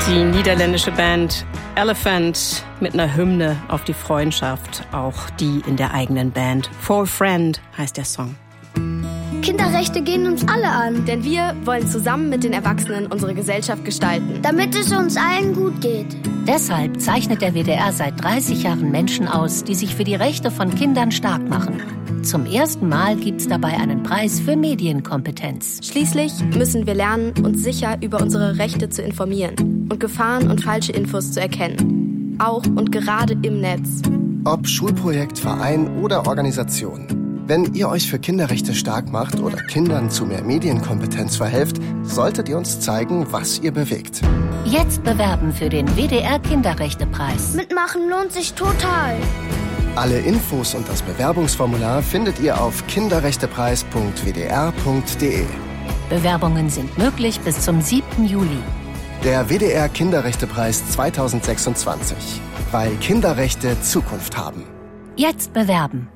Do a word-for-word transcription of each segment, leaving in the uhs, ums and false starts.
Die niederländische Band Elephant mit einer Hymne auf die Freundschaft, auch die in der eigenen Band. For a Friend heißt der Song. Kinderrechte gehen uns alle an, denn wir wollen zusammen mit den Erwachsenen unsere Gesellschaft gestalten. Damit es uns allen gut geht. Deshalb zeichnet der W D R seit dreißig Jahren Menschen aus, die sich für die Rechte von Kindern stark machen. Zum ersten Mal gibt's dabei einen Preis für Medienkompetenz. Schließlich müssen wir lernen, uns sicher über unsere Rechte zu informieren und Gefahren und falsche Infos zu erkennen. Auch und gerade im Netz. Ob Schulprojekt, Verein oder Organisation. Wenn ihr euch für Kinderrechte stark macht oder Kindern zu mehr Medienkompetenz verhelft, solltet ihr uns zeigen, was ihr bewegt. Jetzt bewerben für den W D R Kinderrechtepreis. Mitmachen lohnt sich total. Alle Infos und das Bewerbungsformular findet ihr auf kinderrechtepreis punkt w d r punkt d e. Bewerbungen sind möglich bis zum siebten Juli. Der W D R Kinderrechtepreis zweitausendsechsundzwanzig. Weil Kinderrechte Zukunft haben. Jetzt bewerben.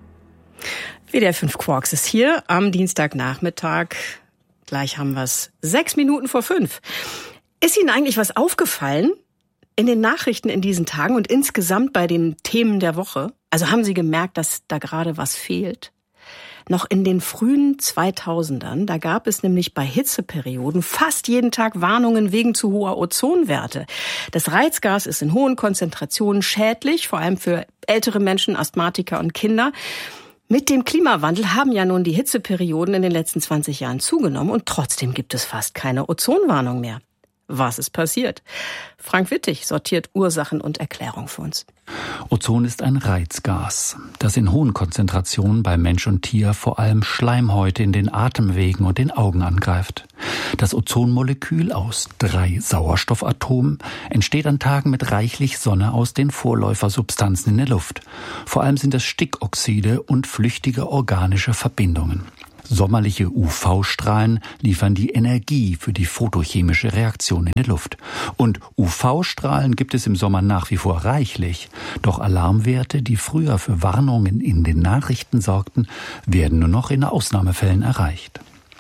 W D R fünf Quarks ist hier am Dienstagnachmittag. Gleich haben wir es sechs Minuten vor fünf. Ist Ihnen eigentlich was aufgefallen in den Nachrichten in diesen Tagen und insgesamt bei den Themen der Woche? Also haben Sie gemerkt, dass da gerade was fehlt? Noch in den frühen zweitausendern, da gab es nämlich bei Hitzeperioden fast jeden Tag Warnungen wegen zu hoher Ozonwerte. Das Reizgas ist in hohen Konzentrationen schädlich, vor allem für ältere Menschen, Asthmatiker und Kinder. Mit dem Klimawandel haben ja nun die Hitzeperioden in den letzten zwanzig Jahren zugenommen und trotzdem gibt es fast keine Ozonwarnung mehr. Was ist passiert? Frank Wittig sortiert Ursachen und Erklärung für uns. Ozon ist ein Reizgas, das in hohen Konzentrationen bei Mensch und Tier vor allem Schleimhäute in den Atemwegen und den Augen angreift. Das Ozonmolekül aus drei Sauerstoffatomen entsteht an Tagen mit reichlich Sonne aus den Vorläufersubstanzen in der Luft. Vor allem sind es Stickoxide und flüchtige organische Verbindungen. Sommerliche U V-Strahlen liefern die Energie für die photochemische Reaktion in der Luft. Und U V-Strahlen gibt es im Sommer nach wie vor reichlich. Doch Alarmwerte, die früher für Warnungen in den Nachrichten sorgten, werden nur noch in Ausnahmefällen erreicht.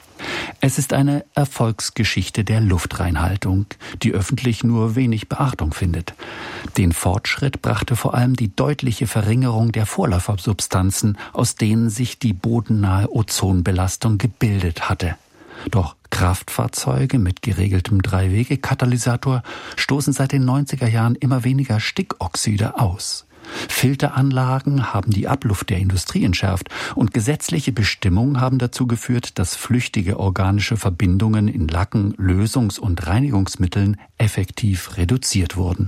Es ist eine Erfolgsgeschichte der Luftreinhaltung, die öffentlich nur wenig Beachtung findet. Den Fortschritt brachte vor allem die deutliche Verringerung der Vorläufersubstanzen, aus denen sich die bodennahe Ozonbelastung gebildet hatte. Doch Kraftfahrzeuge mit geregeltem Dreiwege-Katalysator stoßen seit den neunziger Jahren immer weniger Stickoxide aus. Filteranlagen haben die Abluft der Industrie entschärft und gesetzliche Bestimmungen haben dazu geführt, dass flüchtige organische Verbindungen in Lacken, Lösungs- und Reinigungsmitteln effektiv reduziert wurden.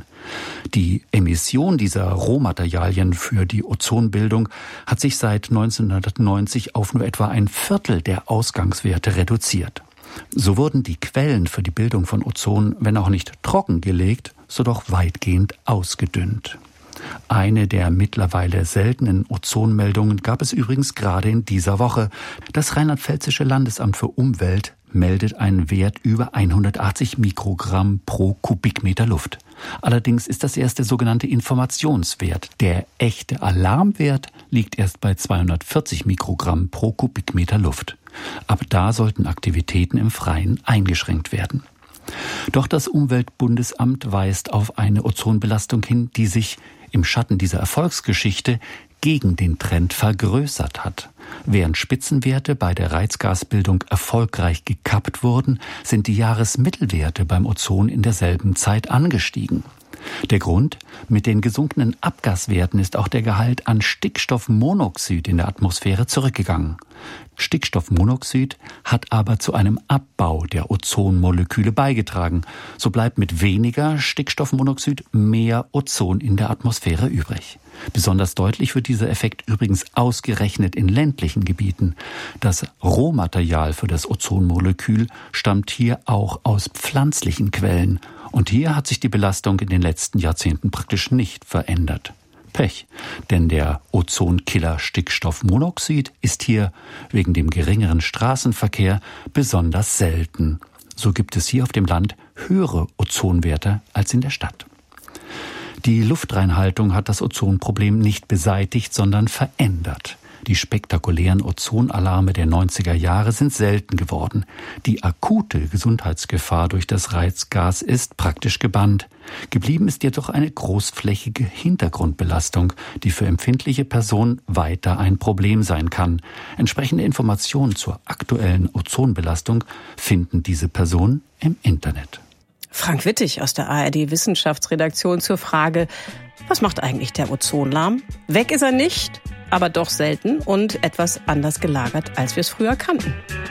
Die Emission dieser Rohmaterialien für die Ozonbildung hat sich seit neunzehnhundertneunzig auf nur etwa ein Viertel der Ausgangswerte reduziert. So wurden die Quellen für die Bildung von Ozon, wenn auch nicht trockengelegt, so doch weitgehend ausgedünnt. Eine der mittlerweile seltenen Ozonmeldungen gab es übrigens gerade in dieser Woche. Das Rheinland-Pfälzische Landesamt für Umwelt meldet einen Wert über hundertachtzig Mikrogramm pro Kubikmeter Luft. Allerdings ist das erst der sogenannte Informationswert. Der echte Alarmwert liegt erst bei zweihundertvierzig Mikrogramm pro Kubikmeter Luft. Ab da sollten Aktivitäten im Freien eingeschränkt werden. Doch das Umweltbundesamt weist auf eine Ozonbelastung hin, die sich im Schatten dieser Erfolgsgeschichte gegen den Trend vergrößert hat. Während Spitzenwerte bei der Reizgasbildung erfolgreich gekappt wurden, sind die Jahresmittelwerte beim Ozon in derselben Zeit angestiegen. Der Grund? Mit den gesunkenen Abgaswerten ist auch der Gehalt an Stickstoffmonoxid in der Atmosphäre zurückgegangen. Stickstoffmonoxid hat aber zu einem Abbau der Ozonmoleküle beigetragen. So bleibt mit weniger Stickstoffmonoxid mehr Ozon in der Atmosphäre übrig. Besonders deutlich wird dieser Effekt übrigens ausgerechnet in ländlichen Gebieten. Das Rohmaterial für das Ozonmolekül stammt hier auch aus pflanzlichen Quellen. Und hier hat sich die Belastung in den letzten Jahrzehnten praktisch nicht verändert. Pech, denn der Ozonkiller Stickstoffmonoxid ist hier wegen dem geringeren Straßenverkehr besonders selten. So gibt es hier auf dem Land höhere Ozonwerte als in der Stadt. Die Luftreinhaltung hat das Ozonproblem nicht beseitigt, sondern verändert. Die spektakulären Ozonalarme der neunziger Jahre sind selten geworden. Die akute Gesundheitsgefahr durch das Reizgas ist praktisch gebannt. Geblieben ist jedoch eine großflächige Hintergrundbelastung, die für empfindliche Personen weiter ein Problem sein kann. Entsprechende Informationen zur aktuellen Ozonbelastung finden diese Personen im Internet. Frank Wittig aus der A R D-Wissenschaftsredaktion zur Frage, was macht eigentlich der Ozonlärm? Weg ist er nicht, aber doch selten und etwas anders gelagert, als wir es früher kannten.